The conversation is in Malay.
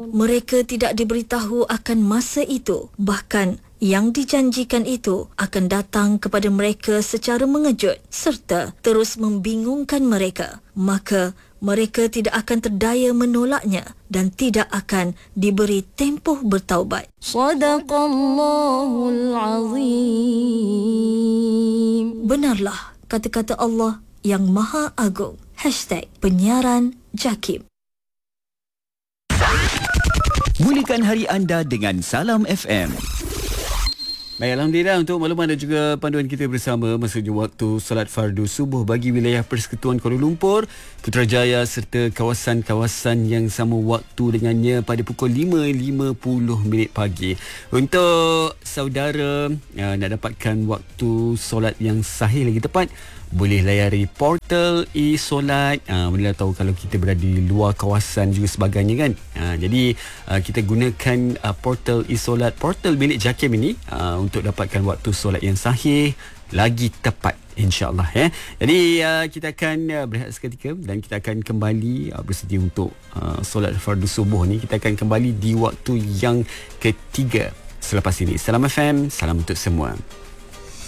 Mereka tidak diberitahu akan masa itu. Bahkan yang dijanjikan itu akan datang kepada mereka secara mengejut serta terus membingungkan mereka. Maka mereka tidak akan terdaya menolaknya dan tidak akan diberi tempoh bertaubat. Shadaqallahul Azim. Benarlah kata-kata Allah yang Maha Agung. #penyiaran JAKIM. Mulakan hari anda dengan Salam FM. Baik, Alhamdulillah untuk makluman dan juga panduan kita bersama maksudnya waktu solat fardu subuh bagi wilayah Persekutuan Kuala Lumpur, Putrajaya serta kawasan-kawasan yang sama waktu dengannya pada pukul 5.50 pagi. Untuk saudara nak dapatkan waktu solat yang sahih lagi tepat, boleh layari portal e-solat. Bolehlah tahu kalau kita berada di luar kawasan juga sebagainya kan. Jadi kita gunakan portal e-solat, portal milik JAKIM ini untuk dapatkan waktu solat yang sahih lagi tepat, insya-Allah ya. Jadi kita akan berehat seketika dan kita akan kembali bersedia untuk solat fardu subuh ni. Kita akan kembali di waktu yang ketiga selepas ini. Salam FM, salam untuk semua.